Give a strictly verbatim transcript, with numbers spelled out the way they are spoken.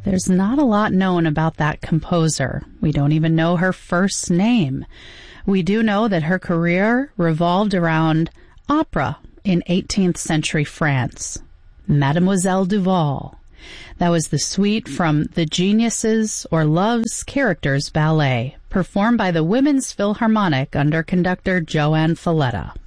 There's not a lot known about that composer. We don't even know her first name. We do know that her career revolved around opera in eighteenth century France. Mademoiselle Duval. That was the suite from The Geniuses or Love's Characters Ballet, performed by the Women's Philharmonic under conductor Joanne Falletta.